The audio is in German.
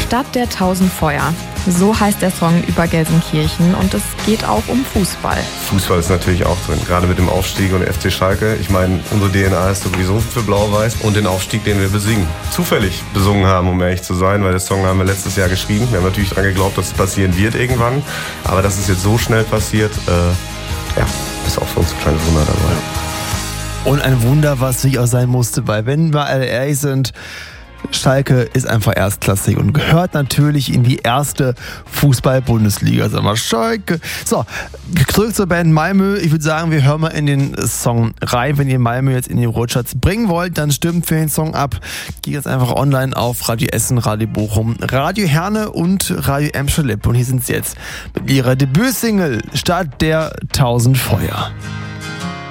Stadt der tausend Feuer. So heißt der Song über Gelsenkirchen und es geht auch um Fußball. Fußball ist natürlich auch drin, gerade mit dem Aufstieg und FC Schalke. Ich meine, unsere DNA ist sowieso für Blau-Weiß und den Aufstieg, den wir besingen. Zufällig besungen haben, um ehrlich zu sein, weil den Song haben wir letztes Jahr geschrieben. Wir haben natürlich daran geglaubt, dass es passieren wird irgendwann, aber dass es jetzt so schnell passiert, ist auch für uns ein kleines Wunder dabei. Und ein Wunder, was sich auch sein musste, weil wenn wir alle ehrlich sind, Schalke ist einfach erstklassig und gehört natürlich in die erste Fußball-Bundesliga. Sag mal, Schalke. So, zurück zur Band Malmö. Ich würde sagen, wir hören mal in den Song rein. Wenn ihr Malmö jetzt in den Rotschatz bringen wollt, dann stimmt für den Song ab. Geht jetzt einfach online auf Radio Essen, Radio Bochum, Radio Herne und Radio Emscher-Lippe. Und hier sind sie jetzt mit ihrer Debütsingle Stadt der tausend Feuer.